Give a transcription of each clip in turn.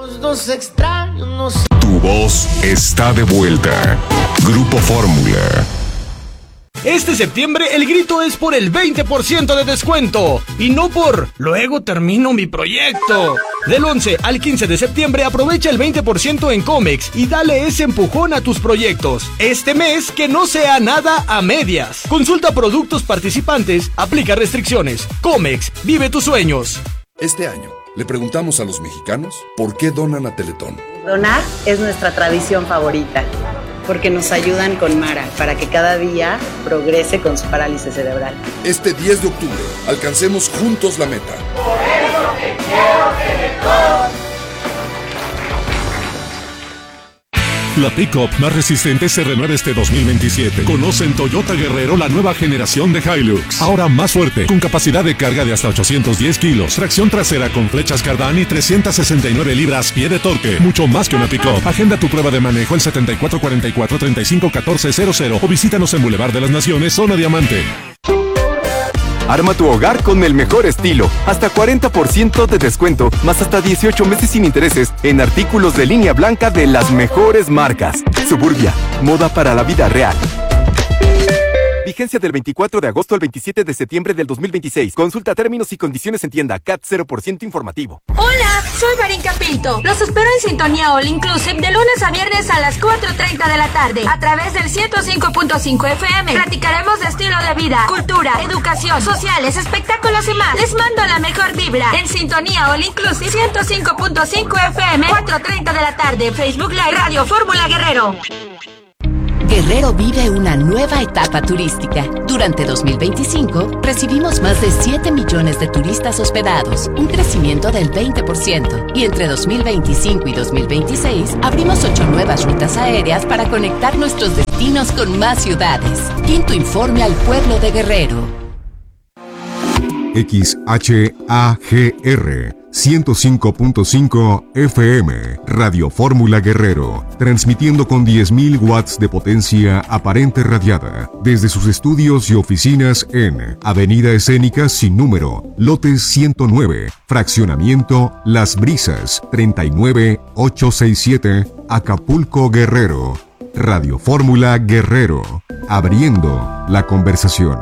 Los dos extraños no sé. Tu voz está de vuelta. Grupo Fórmula. Este septiembre el grito es por el 20% de descuento y no por luego termino mi proyecto. Del 11 al 15 de septiembre aprovecha el 20% en Comex y dale ese empujón a tus proyectos. Este mes que no sea nada a medias. Consulta productos participantes, aplica restricciones. Comex, vive tus sueños. Este año le preguntamos a los mexicanos por qué donan a Teletón. Donar es nuestra tradición favorita, porque nos ayudan con Mara para que cada día progrese con su parálisis cerebral. Este 10 de octubre, alcancemos juntos la meta. Por eso te quiero, Teletón. La pick-up más resistente se renueva este 2027. Conoce en Toyota Guerrero la nueva generación de Hilux. Ahora más fuerte, con capacidad de carga de hasta 810 kilos, tracción trasera con flechas Cardán y 369 libras-pie de torque. Mucho más que una pick-up. Agenda tu prueba de manejo el 7444-351400 o visítanos en Boulevard de las Naciones, Zona Diamante. Arma tu hogar con el mejor estilo. Hasta 40% de descuento, más hasta 18 meses sin intereses en artículos de línea blanca de las mejores marcas. Suburbia, moda para la vida real. Vigencia del 24 de agosto al 27 de septiembre del 2026. Consulta términos y condiciones en tienda. CAT 0% informativo. Hola, soy Marinka Pinto. Los espero en Sintonía All Inclusive de lunes a viernes a las 4:30 de la tarde a través del 105.5 FM. Platicaremos de estilo de vida, cultura, educación, sociales, espectáculos y más. Les mando la mejor vibra en Sintonía All Inclusive 105.5 FM 4:30 de la tarde. Facebook Live Radio Fórmula Guerrero. Guerrero vive una nueva etapa turística. Durante 2025, recibimos más de 7 millones de turistas hospedados, un crecimiento del 20%. Y entre 2025 y 2026, abrimos 8 nuevas rutas aéreas para conectar nuestros destinos con más ciudades. Quinto informe al pueblo de Guerrero. XHAGR 105.5 FM, Radio Fórmula Guerrero, transmitiendo con 10.000 watts de potencia aparente radiada, desde sus estudios y oficinas en Avenida Escénica sin número, lote 109, fraccionamiento Las Brisas, 39867, Acapulco, Guerrero. Radio Fórmula Guerrero, abriendo la conversación.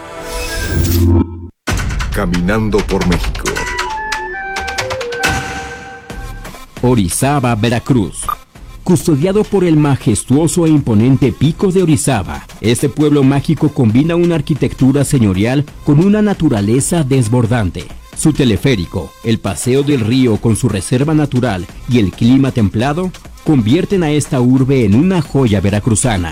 Caminando por México. Orizaba, Veracruz. Custodiado por el majestuoso e imponente Pico de Orizaba, este pueblo mágico combina una arquitectura señorial con una naturaleza desbordante. Su teleférico, el paseo del río con su reserva natural y el clima templado convierten a esta urbe en una joya veracruzana.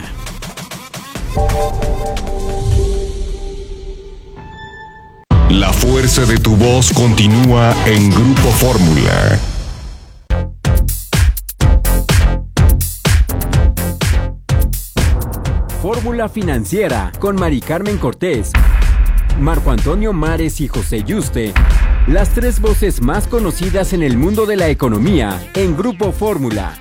La fuerza de tu voz continúa en Grupo Fórmula. Fórmula Financiera con Mari Carmen Cortés, Marco Antonio Mares y José Yuste. Las tres voces más conocidas en el mundo de la economía en Grupo Fórmula.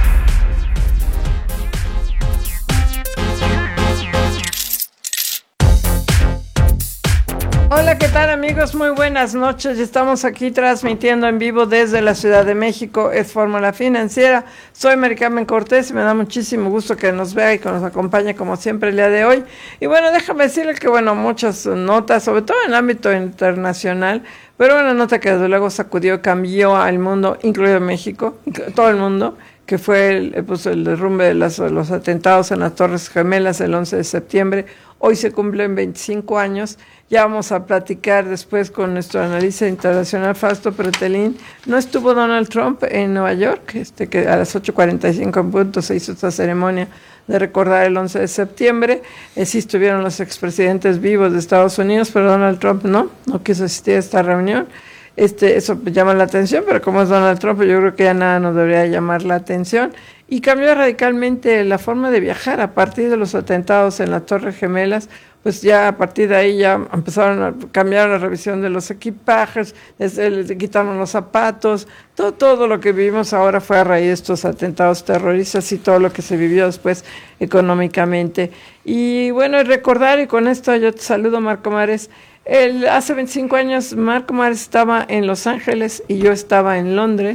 Hola, ¿qué tal amigos? Muy buenas noches. Estamos aquí transmitiendo en vivo desde la Ciudad de México. Es Fórmula Financiera. Soy Mari Carmen Cortés y me da muchísimo gusto que nos vea y que nos acompañe como siempre el día de hoy. Y bueno, déjame decirle que muchas notas, sobre todo en el ámbito internacional, pero una nota que desde luego sacudió y cambió al mundo, incluido México, todo el mundo, que fue el derrumbe de los atentados en las Torres Gemelas el 11 de septiembre. Hoy se cumplen 25 años. Ya vamos a platicar después con nuestro analista internacional Fausto Pretelín. No estuvo Donald Trump en Nueva York, que a las 8:45 en punto se hizo esta ceremonia de recordar el 11 de septiembre. Sí estuvieron los expresidentes vivos de Estados Unidos, pero Donald Trump no quiso asistir a esta reunión. Eso llama la atención, pero como es Donald Trump, yo creo que ya nada nos debería llamar la atención. Y cambió radicalmente la forma de viajar a partir de los atentados en las Torres Gemelas. Pues ya a partir de ahí ya empezaron a cambiar la revisión de los equipajes, quitaron los zapatos, todo lo que vivimos ahora fue a raíz de estos atentados terroristas y todo lo que se vivió después económicamente. Y bueno, recordar, y con esto yo te saludo, Marco Mares. Hace 25 años Marco Mares estaba en Los Ángeles y yo estaba en Londres.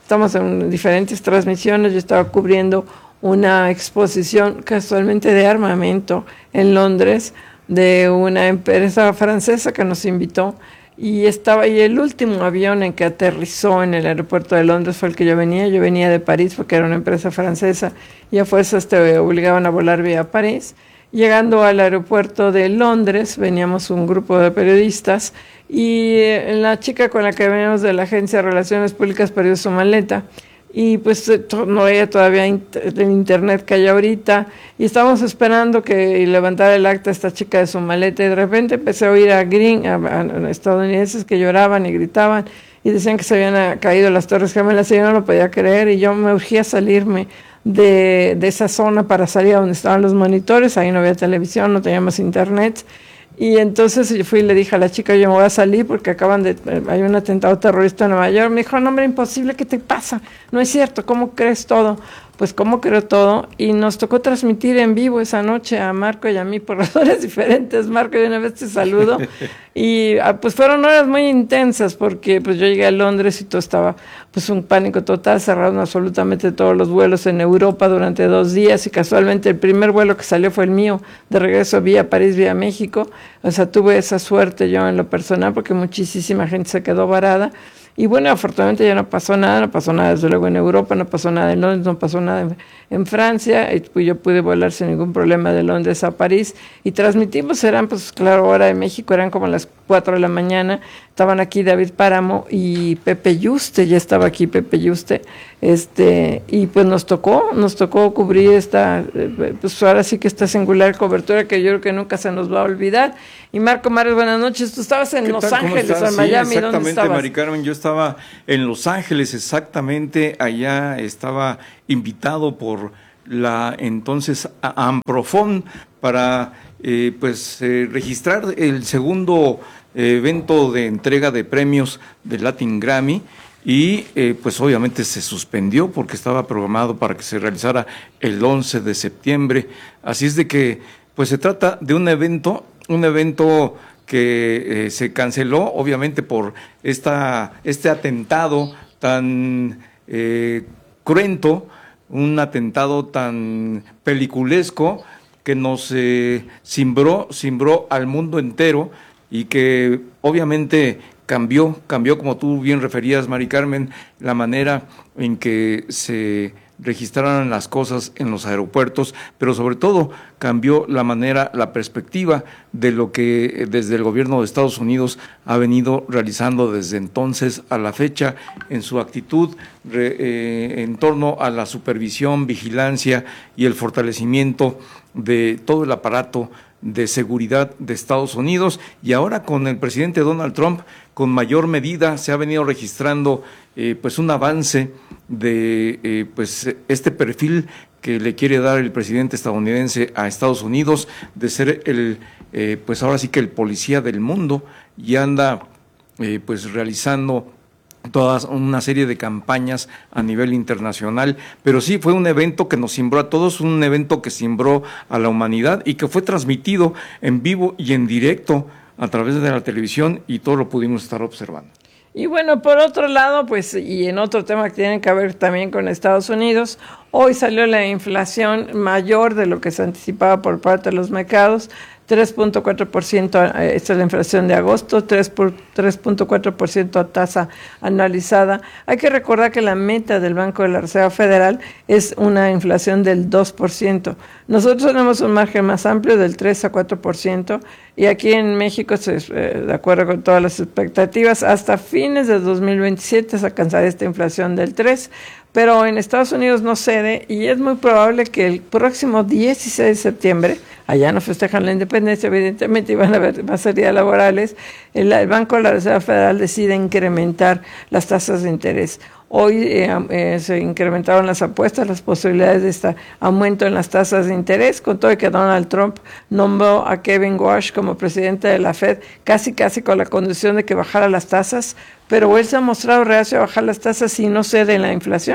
estamos en diferentes transmisiones. Yo estaba cubriendo una exposición casualmente de armamento en Londres de una empresa francesa que nos invitó, y el último avión en que aterrizó en el aeropuerto de Londres fue el que yo venía de París porque era una empresa francesa y a fuerzas te obligaban a volar vía París. Llegando al aeropuerto de Londres, veníamos un grupo de periodistas y la chica con la que veníamos de la Agencia de Relaciones Públicas perdió su maleta. Y pues no había todavía el internet que hay ahorita, y estábamos esperando que levantara el acta esta chica de su maleta, y de repente empecé a oír a estadounidenses que lloraban y gritaban y decían que se habían caído las Torres Gemelas, y yo no lo podía creer, y yo me urgía salirme de esa zona para salir a donde estaban los monitores. Ahí no había televisión, no teníamos internet. Y entonces yo fui y le dije a la chica, yo me voy a salir porque hay un atentado terrorista en Nueva York. Me dijo, no, hombre, imposible, ¿qué te pasa? No es cierto, ¿cómo crees todo? Pues cómo creo todo, y nos tocó transmitir en vivo esa noche a Marco y a mí por razones diferentes. Marco, de una vez te saludo, y pues fueron horas muy intensas porque pues yo llegué a Londres y todo estaba pues un pánico total, cerraron absolutamente todos los vuelos en Europa durante 2 días, y casualmente el primer vuelo que salió fue el mío, de regreso vía París, vía México. O sea, tuve esa suerte yo en lo personal porque muchísima gente se quedó varada. Y bueno, afortunadamente ya no pasó nada desde luego en Europa, no pasó nada en Londres, no pasó nada en Francia, y pues yo pude volar sin ningún problema de Londres a París, y transmitimos, eran pues claro, hora de México, eran como las 4 de la mañana, estaban aquí David Páramo y Pepe Yuste, ya estaba aquí Pepe Yuste, y pues nos tocó cubrir esta, pues ahora sí que esta singular cobertura que yo creo que nunca se nos va a olvidar. Y Marco Mares, buenas noches. Tú estabas en Los Ángeles o en Miami, ¿dónde estabas? Exactamente, Mari Carmen, yo estaba en Los Ángeles, exactamente, allá estaba invitado por la entonces Amprofon para registrar el segundo evento de entrega de premios de Latin Grammy, y pues obviamente se suspendió porque estaba programado para que se realizara el 11 de septiembre, así es de que pues se trata de un evento que se canceló obviamente por este atentado tan cruento, un atentado tan peliculesco que nos cimbró al mundo entero, y que obviamente cambió, como tú bien referías, Mari Carmen, la manera en que se registraron las cosas en los aeropuertos, pero sobre todo cambió la perspectiva de lo que desde el gobierno de Estados Unidos ha venido realizando desde entonces a la fecha en su actitud en torno a la supervisión, vigilancia y el fortalecimiento de todo el aparato de seguridad de Estados Unidos. Y ahora con el presidente Donald Trump, con mayor medida se ha venido registrando pues un avance de este perfil que le quiere dar el presidente estadounidense a Estados Unidos de ser pues ahora sí que el policía del mundo, y anda pues realizando toda una serie de campañas a nivel internacional. Pero sí, fue un evento que nos cimbró a todos, un evento que cimbró a la humanidad y que fue transmitido en vivo y en directo a través de la televisión, y todo lo pudimos estar observando. Y bueno, por otro lado, pues, y en otro tema que tiene que ver también con Estados Unidos, hoy salió la inflación mayor de lo que se anticipaba por parte de los mercados, 3.4%, esta es la inflación de agosto, 3.4% a tasa anualizada. Hay que recordar que la meta del Banco de la Reserva Federal es una inflación del 2%. Nosotros tenemos un margen más amplio del 3 a 4%, y aquí en México, de acuerdo con todas las expectativas, hasta fines de 2027 se alcanzará esta inflación del 3%. Pero en Estados Unidos no cede, y es muy probable que el próximo 16 de septiembre, allá no festejan la independencia, evidentemente, y van a haber más días laborales, el Banco de la Reserva Federal decide incrementar las tasas de interés. Hoy se incrementaron las apuestas, las posibilidades de este aumento en las tasas de interés, con todo que Donald Trump nombró a Kevin Warsh como presidente de la Fed, casi con la condición de que bajara las tasas, pero él se ha mostrado reacio a bajar las tasas y no cede en la inflación.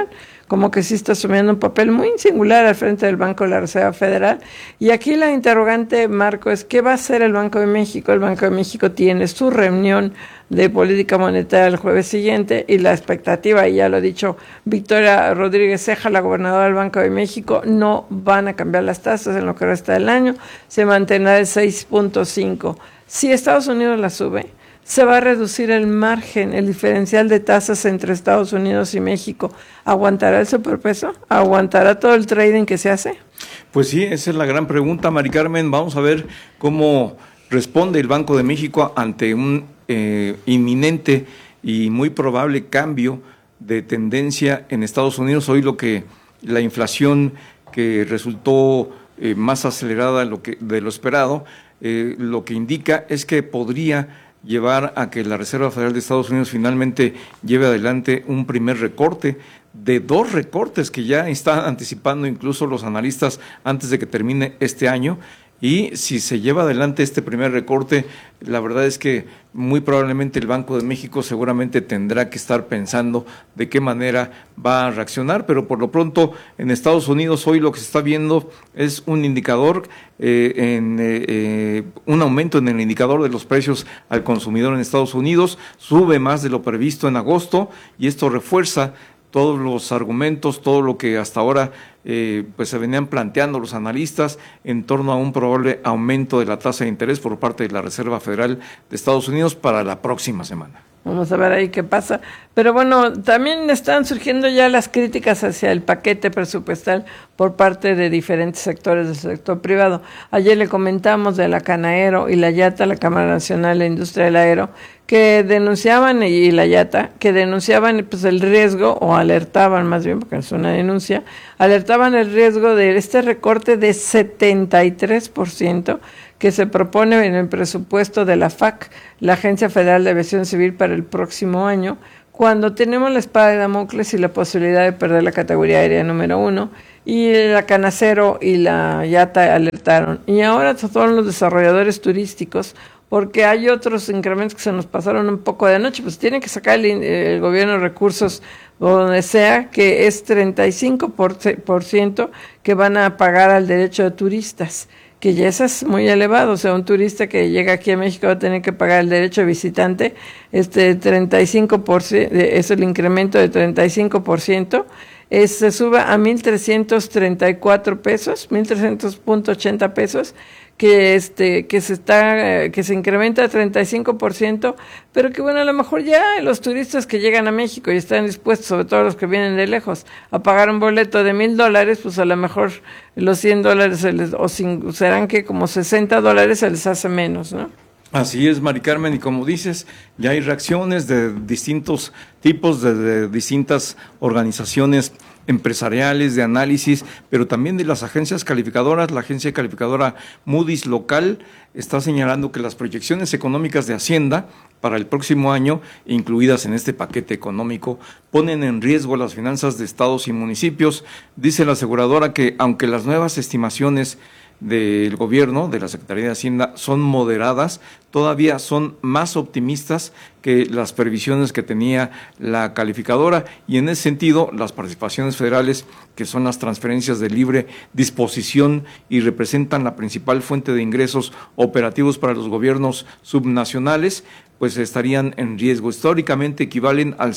como que sí está asumiendo un papel muy singular al frente del Banco de la Reserva Federal. Y aquí la interrogante, Marco, es ¿qué va a hacer el Banco de México? El Banco de México tiene su reunión de política monetaria el jueves siguiente y la expectativa, y ya lo ha dicho Victoria Rodríguez Ceja, la gobernadora del Banco de México, no van a cambiar las tasas en lo que resta del año, se mantendrá el 6.5. Si Estados Unidos la sube, se va a reducir el margen, el diferencial de tasas entre Estados Unidos y México. ¿Aguantará el superpeso? ¿Aguantará todo el trading que se hace? Pues sí, esa es la gran pregunta, Mari Carmen. Vamos a ver cómo responde el Banco de México ante un inminente y muy probable cambio de tendencia en Estados Unidos. Hoy la inflación que resultó más acelerada de lo esperado, lo que indica es que podría llevar a que la Reserva Federal de Estados Unidos finalmente lleve adelante un primer recorte de 2 recortes que ya están anticipando incluso los analistas antes de que termine este año. Y si se lleva adelante este primer recorte, la verdad es que muy probablemente el Banco de México seguramente tendrá que estar pensando de qué manera va a reaccionar, pero por lo pronto en Estados Unidos hoy lo que se está viendo es un indicador, un aumento en el indicador de los precios al consumidor en Estados Unidos, sube más de lo previsto en agosto y esto refuerza todos los argumentos, todo lo que hasta ahora pues se venían planteando los analistas en torno a un probable aumento de la tasa de interés por parte de la Reserva Federal de Estados Unidos para la próxima semana. Vamos a ver ahí qué pasa. Pero bueno, también están surgiendo ya las críticas hacia el paquete presupuestal por parte de diferentes sectores del sector privado. Ayer le comentamos de la Canaero y la IATA, la Cámara Nacional de Industria del Aero, que denunciaban, y la IATA, que denunciaban pues el riesgo, o alertaban más bien, porque es una denuncia, alertaban el riesgo de este recorte de 73% que se propone en el presupuesto de la FAC, la Agencia Federal de Aviación Civil, para el próximo año, cuando tenemos la espada de Damocles y la posibilidad de perder la categoría aérea número 1, y la Canacero y la IATA alertaron. Y ahora son los desarrolladores turísticos, porque hay otros incrementos que se nos pasaron un poco de noche, pues tiene que sacar el gobierno recursos donde sea, que es 35% que van a pagar al derecho de turistas, que ya eso es muy elevado. O sea, un turista que llega aquí a México va a tener que pagar el derecho de visitante, 35%, es el incremento de 35%, se sube a 1,334 pesos, 1,300.80 pesos, que se incrementa a 35%, pero que bueno, a lo mejor ya los turistas que llegan a México y están dispuestos, sobre todo los que vienen de lejos, a pagar un boleto de $1,000, pues a lo mejor los $100 serán que como $60 se les hace menos, ¿no? Así es, Mari Carmen, y como dices, ya hay reacciones de distintos tipos, de distintas organizaciones empresariales, de análisis, pero también de las agencias calificadoras. La agencia calificadora Moody's local está señalando que las proyecciones económicas de Hacienda para el próximo año, incluidas en este paquete económico, ponen en riesgo las finanzas de estados y municipios. Dice la aseguradora que aunque las nuevas estimaciones del gobierno, de la Secretaría de Hacienda, son moderadas, todavía son más optimistas que las previsiones que tenía la calificadora, y en ese sentido las participaciones federales, que son las transferencias de libre disposición y representan la principal fuente de ingresos operativos para los gobiernos subnacionales, pues estarían en riesgo. Históricamente equivalen al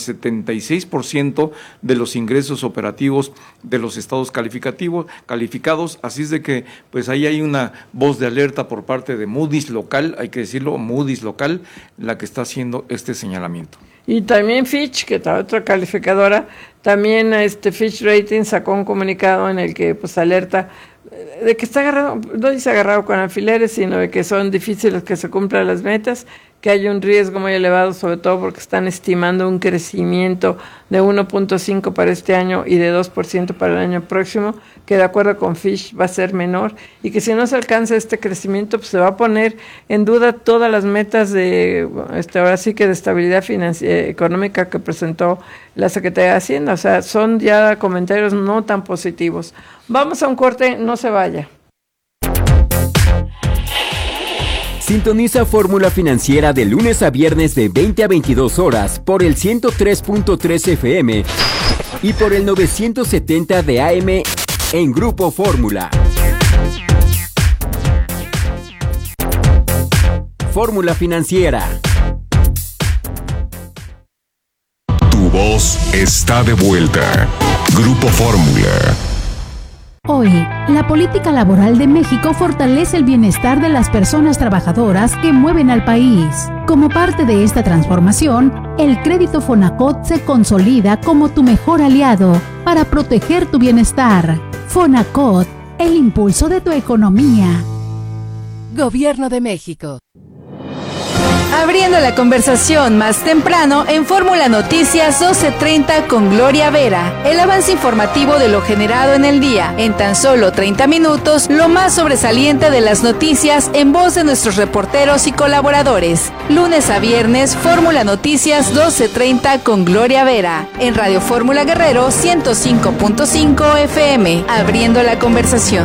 76% de los ingresos operativos de los estados calificados, así es de que pues ahí hay una voz de alerta por parte de Moody's local, hay que decirlo, Moody's local, la que está haciendo este señalamiento. Y también Fitch, que está otra calificadora, también Fitch Ratings sacó un comunicado en el que pues alerta de que está agarrado, no dice agarrado con alfileres, sino de que son difíciles que se cumplan las metas, que hay un riesgo muy elevado, sobre todo porque están estimando un crecimiento de 1.5 para este año y de 2% para el año próximo, que de acuerdo con Fitch va a ser menor, y que si no se alcanza este crecimiento, pues se va a poner en duda todas las metas de ahora sí que de estabilidad económica que presentó la Secretaría de Hacienda. O sea, son ya comentarios no tan positivos. Vamos a un corte, no se vaya. Sintoniza Fórmula Financiera de lunes a viernes de 20 a 22 horas por el 103.3 FM y por el 970 de AM en Grupo Fórmula. Fórmula Financiera. Tu voz está de vuelta. Grupo Fórmula. Hoy, la política laboral de México fortalece el bienestar de las personas trabajadoras que mueven al país. Como parte de esta transformación, el crédito Fonacot se consolida como tu mejor aliado para proteger tu bienestar. Fonacot, el impulso de tu economía. Gobierno de México. Abriendo la conversación más temprano en Fórmula Noticias 12:30 con Gloria Vera. El avance informativo de lo generado en el día. En tan solo 30 minutos, lo más sobresaliente de las noticias en voz de nuestros reporteros y colaboradores. Lunes a viernes, Fórmula Noticias 12:30 con Gloria Vera. En Radio Fórmula Guerrero 105.5 FM. Abriendo la conversación.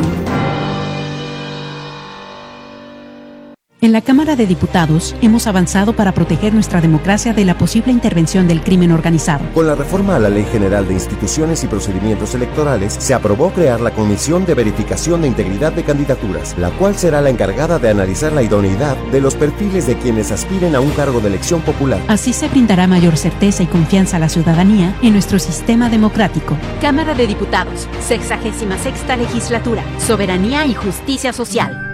En la Cámara de Diputados hemos avanzado para proteger nuestra democracia de la posible intervención del crimen organizado. Con la reforma a la Ley General de Instituciones y Procedimientos Electorales, se aprobó crear la Comisión de Verificación de Integridad de Candidaturas, la cual será la encargada de analizar la idoneidad de los perfiles de quienes aspiren a un cargo de elección popular. Así se brindará mayor certeza y confianza a la ciudadanía en nuestro sistema democrático. Cámara de Diputados, 66ª Legislatura, Soberanía y Justicia Social.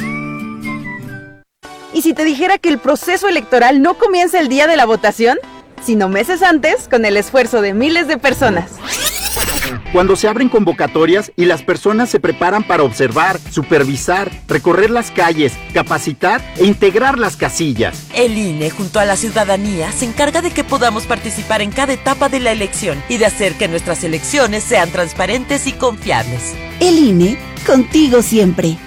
¿Y si te dijera que el proceso electoral no comienza el día de la votación, sino meses antes, con el esfuerzo de miles de personas? Cuando se abren convocatorias y las personas se preparan para observar, supervisar, recorrer las calles, capacitar e integrar las casillas. El INE, junto a la ciudadanía, se encarga de que podamos participar en cada etapa de la elección y de hacer que nuestras elecciones sean transparentes y confiables. El INE, contigo siempre.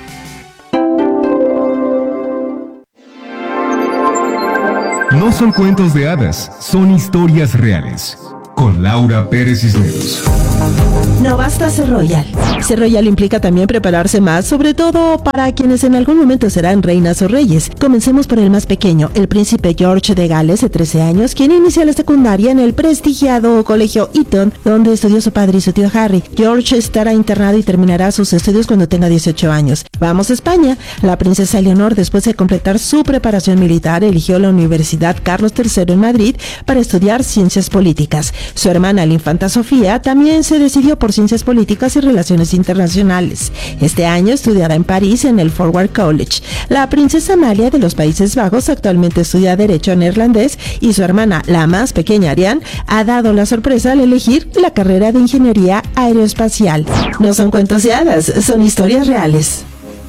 No son cuentos de hadas, son historias reales. Con Laura Pérez Cisneros. No basta ser royal. Ser royal implica también prepararse más, sobre todo para quienes en algún momento serán reinas o reyes. Comencemos por el más pequeño, el príncipe George de Gales, de 13 años, quien inicia la secundaria en el prestigiado colegio Eton, donde estudió su padre y su tío Harry. George estará internado y terminará sus estudios cuando tenga 18 años. Vamos a España. La princesa Leonor, después de completar su preparación militar, eligió la Universidad Carlos III en Madrid para estudiar ciencias políticas. Su hermana, la infanta Sofía, también se decidió por ciencias políticas y relaciones internacionales. Este año estudiará en París en el Forward College. La princesa Amalia de los Países Bajos actualmente estudia Derecho neerlandés y su hermana, la más pequeña Ariane, ha dado la sorpresa al elegir la carrera de Ingeniería Aeroespacial. No son cuentos de hadas, son historias reales.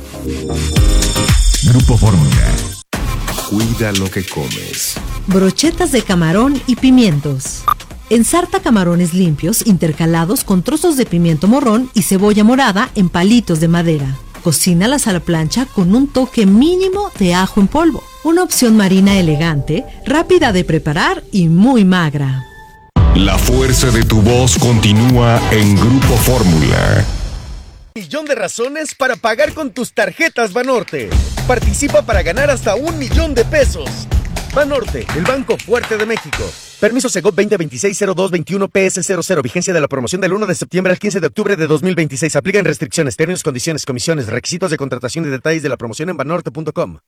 Grupo Fórmula. Cuida lo que comes. Brochetas de camarón y pimientos. Ensarta camarones limpios intercalados con trozos de pimiento morrón y cebolla morada en palitos de madera. Cocínalas a la plancha con un toque mínimo de ajo en polvo. Una opción marina elegante, rápida de preparar y muy magra. La fuerza de tu voz continúa en Grupo Fórmula. Millón de razones para pagar con tus tarjetas Banorte. Participa para ganar hasta 1 millón de pesos. Banorte, el banco fuerte de México. Permiso Segov 2026-0221-PS00. Vigencia de la promoción del 1 de septiembre al 15 de octubre de 2026. Aplican restricciones, términos, condiciones, comisiones, requisitos de contratación y detalles de la promoción en banorte.com.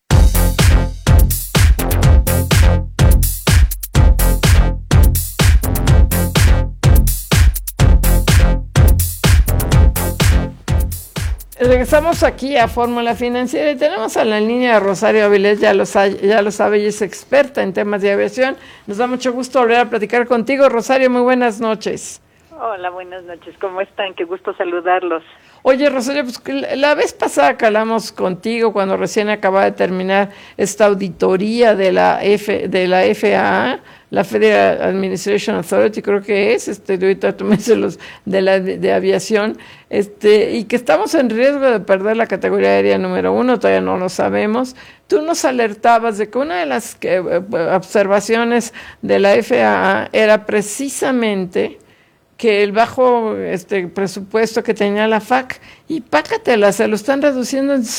Regresamos aquí a Fórmula Financiera y tenemos a la línea a Rosario Avilés, ya lo sabe, ella es experta en temas de aviación. Nos da mucho gusto volver a platicar contigo. Rosario, muy buenas noches. Hola, buenas noches, ¿cómo están? Qué gusto saludarlos. Oye, Rosario, pues la vez pasada que hablamos contigo cuando recién acaba de terminar esta auditoría de la FAA, la Federal Administration Authority, creo que es, ahorita tú me dices los de aviación, y que estamos en riesgo de perder la categoría aérea número 1, todavía no lo sabemos. Tú nos alertabas de que una de las observaciones de la FAA era precisamente que el bajo presupuesto que tenía la FAC, y pácatela, se lo están reduciendo en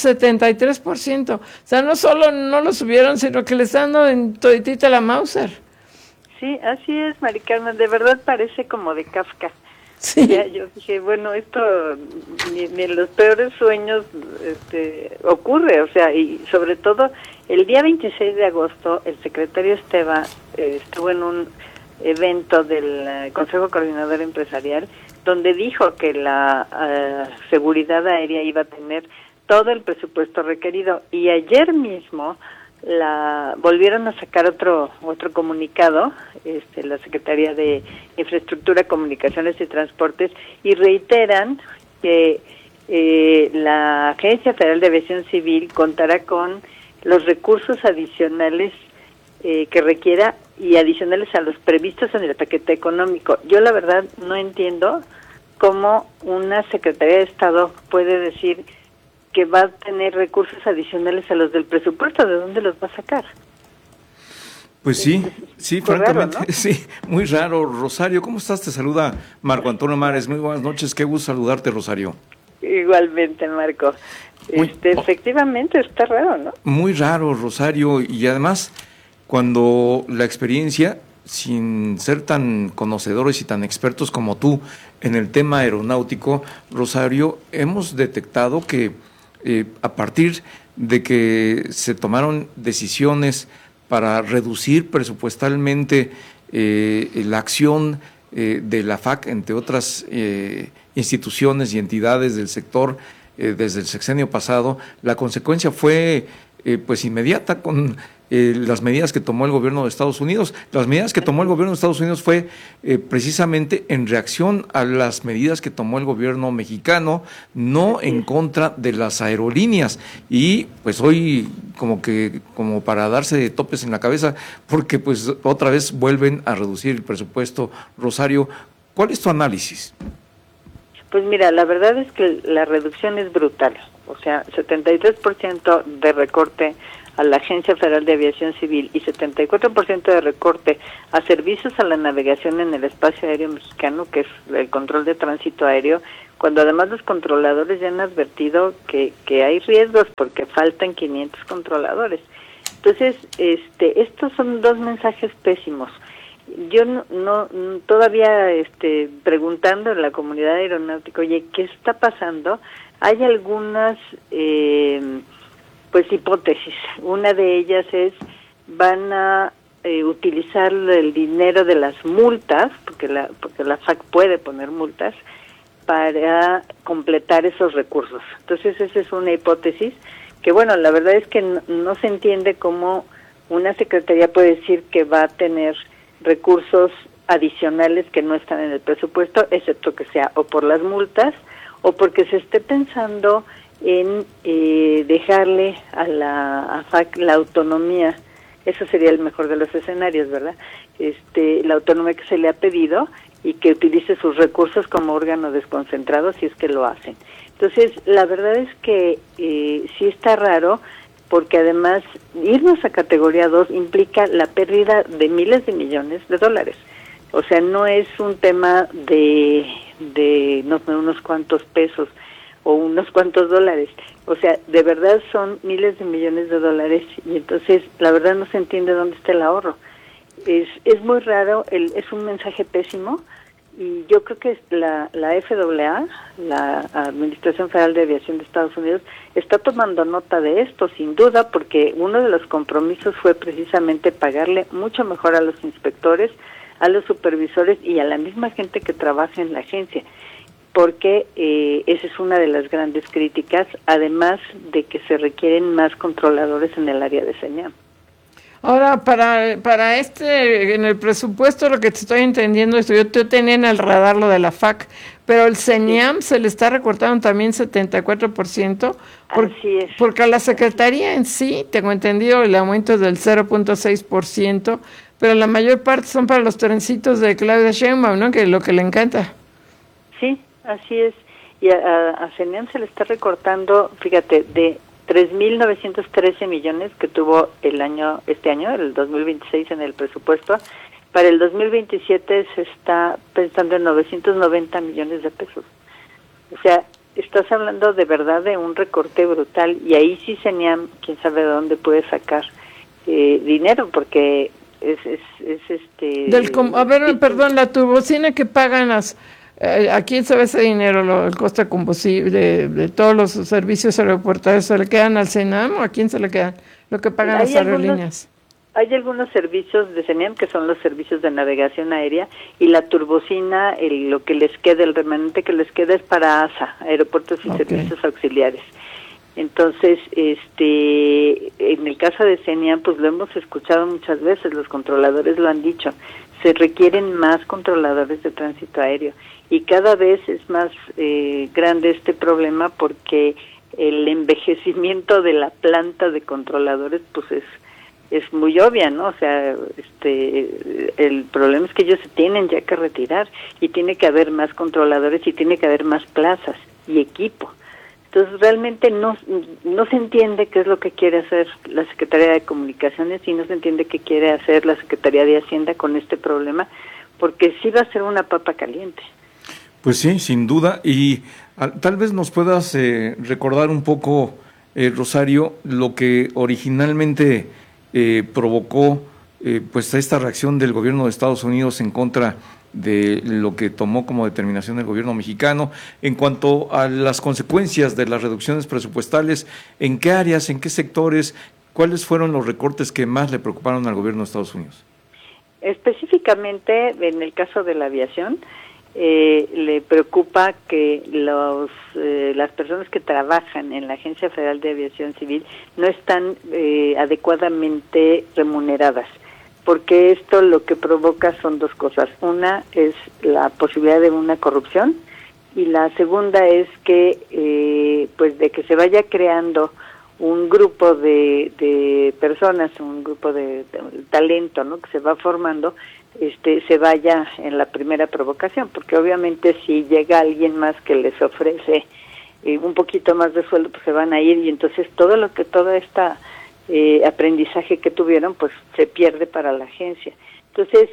73%. O sea, no solo no lo subieron, sino que le están dando en toditita la Mauser. Sí, así es, Mari Carmen, de verdad parece como de Kafka. Sí. Ya, yo dije, bueno, esto ni en los peores sueños ocurre, o sea, y sobre todo el día 26 de agosto el secretario Esteva estuvo en un evento del Consejo Coordinador Empresarial donde dijo que la seguridad aérea iba a tener todo el presupuesto requerido, y ayer mismo volvieron a sacar otro comunicado, la Secretaría de Infraestructura, Comunicaciones y Transportes, y reiteran que la Agencia Federal de Aviación Civil contará con los recursos adicionales que requiera, y adicionales a los previstos en el paquete económico. Yo la verdad no entiendo cómo una Secretaría de Estado puede decir que va a tener recursos adicionales a los del presupuesto. ¿De dónde los va a sacar? Pues sí, francamente, raro, ¿no? sí, muy raro. Rosario, ¿cómo estás? Te saluda Marco Antonio Mares. Muy buenas noches, qué gusto saludarte, Rosario. Igualmente, Marco. Efectivamente está raro, ¿no? Muy raro, Rosario, y además, cuando la experiencia, sin ser tan conocedores y tan expertos como tú en el tema aeronáutico, Rosario, hemos detectado que a partir de que se tomaron decisiones para reducir presupuestalmente la acción de la FAC, entre otras instituciones y entidades del sector, desde el sexenio pasado, la consecuencia fue pues inmediata con las medidas que tomó el gobierno de Estados Unidos. Las medidas que tomó el gobierno de Estados Unidos fue precisamente en reacción a las medidas que tomó el gobierno mexicano, no en contra de las aerolíneas. Y pues hoy como para darse topes en la cabeza, porque pues otra vez vuelven a reducir el presupuesto. Rosario, ¿cuál es tu análisis? Pues mira, la verdad es que la reducción es brutal. O sea, 73% de recorte a la Agencia Federal de Aviación Civil y 74% de recorte a servicios a la navegación en el espacio aéreo mexicano, que es el control de tránsito aéreo, cuando además los controladores ya han advertido que hay riesgos porque faltan 500 controladores. Entonces, estos son dos mensajes pésimos. Yo no todavía preguntando en la comunidad aeronáutica, oye, ¿qué está pasando? Hay algunas pues hipótesis. Una de ellas es, van a utilizar el dinero de las multas, porque la FAC puede poner multas, para completar esos recursos. Entonces esa es una hipótesis que, bueno, la verdad es que no se entiende cómo una secretaría puede decir que va a tener recursos adicionales que no están en el presupuesto, excepto que sea o por las multas o porque se esté pensando en dejarle a la FAC la autonomía. Eso sería el mejor de los escenarios, ¿verdad? La autonomía que se le ha pedido y que utilice sus recursos como órgano desconcentrado si es que lo hacen. Entonces, la verdad es que sí está raro, porque además irnos a categoría 2 implica la pérdida de miles de millones de dólares. O sea, no es un tema de unos cuantos pesos o unos cuantos dólares. O sea, de verdad son miles de millones de dólares, y entonces la verdad no se entiende dónde está el ahorro. Es muy raro, es un mensaje pésimo, y yo creo que la FAA, la Administración Federal de Aviación de Estados Unidos, está tomando nota de esto, sin duda, porque uno de los compromisos fue precisamente pagarle mucho mejor a los inspectores, a los supervisores y a la misma gente que trabaja en la agencia, porque esa es una de las grandes críticas, además de que se requieren más controladores en el área de señal. Ahora, para en el presupuesto, lo que te estoy entendiendo es, yo tenía en el radar lo de la FAC, pero el CENIAM se le está recortando también 74%, Así es. Porque a la Secretaría en sí, tengo entendido, el aumento es del 0.6%, pero la mayor parte son para los trencitos de Claudia Sheinbaum, ¿no? Que es lo que le encanta. Sí, así es. Y a CENIAM se le está recortando, fíjate, de 3.913 millones que tuvo este año, el 2026 en el presupuesto. Para el 2027 se está pensando en 990 millones de pesos. O sea, estás hablando de verdad de un recorte brutal, y ahí sí CENIAM, quién sabe de dónde puede sacar dinero, porque A ver, perdón, la turbocina que pagan ¿a quién se va ese dinero? El costo de combustible de todos los servicios aeroportuarios, ¿se le quedan al CENAM o a quién se le quedan lo que pagan las aerolíneas? Hay algunos servicios de CENAM que son los servicios de navegación aérea, y la turbocina, lo que les queda, el remanente que les queda es para ASA, Aeropuertos y Servicios Auxiliares. Entonces, en el caso de CENIAM, pues lo hemos escuchado muchas veces, los controladores lo han dicho, se requieren más controladores de tránsito aéreo, y cada vez es más grande este problema porque el envejecimiento de la planta de controladores pues es muy obvia, ¿no? O sea, el problema es que ellos se tienen ya que retirar, y tiene que haber más controladores, y tiene que haber más plazas y equipo. Entonces realmente no se entiende qué es lo que quiere hacer la Secretaría de Comunicaciones, y no se entiende qué quiere hacer la Secretaría de Hacienda con este problema, porque sí va a ser una papa caliente. Pues sí, sin duda, y tal vez nos puedas recordar un poco, Rosario, lo que originalmente provocó pues esta reacción del gobierno de Estados Unidos en contra de lo que tomó como determinación el gobierno mexicano en cuanto a las consecuencias de las reducciones presupuestales. ¿En qué áreas, en qué sectores, cuáles fueron los recortes que más le preocuparon al gobierno de Estados Unidos? Específicamente en el caso de la aviación, le preocupa que las personas que trabajan en la Agencia Federal de Aviación Civil no están adecuadamente remuneradas, porque esto lo que provoca son dos cosas. Una es la posibilidad de una corrupción, y la segunda es que pues de que se vaya creando un grupo de personas, un grupo de talento, ¿no?, que se va formando, se vaya en la primera provocación, porque obviamente si llega alguien más que les ofrece un poquito más de sueldo, pues se van a ir, y entonces toda esta aprendizaje que tuvieron pues se pierde para la agencia. Entonces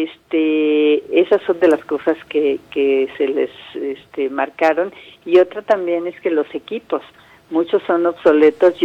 esas son de las cosas que se les marcaron, y otra también es que los equipos, muchos son obsoletos.